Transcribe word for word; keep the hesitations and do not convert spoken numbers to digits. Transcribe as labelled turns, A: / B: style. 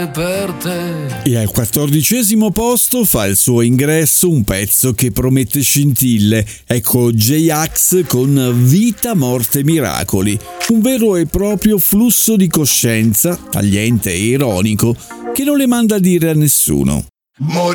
A: per te.
B: E al quattordicesimo posto fa il suo ingresso un pezzo che promette scintille. Ecco J-Ax con Vita, Morte, Miracoli. Un vero e proprio flusso di coscienza, tagliente e ironico, che non le manda a dire a nessuno.